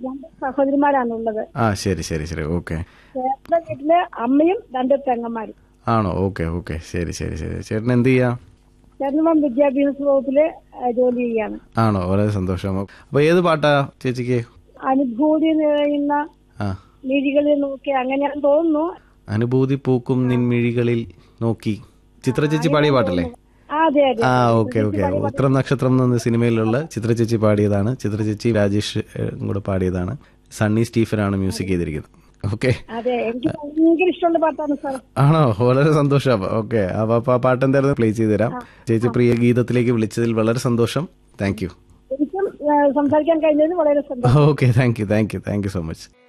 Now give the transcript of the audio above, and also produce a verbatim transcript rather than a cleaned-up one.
രണ്ട് സഹോദരിമാരാണുള്ളത്. ആ ശരി ശരി ശരി ഓക്കെ. ചേട്ടന്റെ വീട്ടില് അമ്മയും രണ്ട് പെങ്ങന്മാരും. ആണോ? ഓക്കെ ഓക്കെ ശരി ശരി ശരി. ചേട്ടൻ എന്ത് ചെയ്യാ? ചേട്ടൻ വിദ്യാഭ്യാസ വകുപ്പില് ജോലി ചെയ്യാണ്. ആണോ? വളരെ സന്തോഷം. അപ്പൊ ഏത് പാട്ടാ ചേച്ചിക്ക്? അനുഭൂതി നിറയുന്ന മിഴികളിൽ നോക്കി, അങ്ങനെയാണെന്ന് തോന്നുന്നു. അനുഭൂതി പൂക്കും നിൻമിഴികളിൽ നോക്കി. ചിത്ര ചേച്ചി പാടിയ പാട്ടല്ലേ? ആ ഓക്കെ ഓക്കെ. ഉത്രം നക്ഷത്രം എന്ന സിനിമയിലുള്ള ചിത്ര ചേച്ചി പാടിയതാണ്. ചിത്ര ചേച്ചി രാജേഷ് കൂടെ പാടിയതാണ്. സണ്ണി സ്റ്റീഫനാണ് മ്യൂസിക് ചെയ്തിരിക്കുന്നത്. ഓക്കെ. ആണോ? വളരെ സന്തോഷം. ഓക്കെ. അപ്പൊ ആ പാട്ട് എന്തായാലും പ്ലേ ചെയ്ത് തരാം. ചേച്ചി പ്രിയ ഗീതത്തിലേക്ക് വിളിച്ചതിൽ വളരെ സന്തോഷം. Thank you. സംസാരിക്കാൻ കഴിഞ്ഞതിൽ വളരെ സന്തോഷം. Okay thank you thank you thank you so much.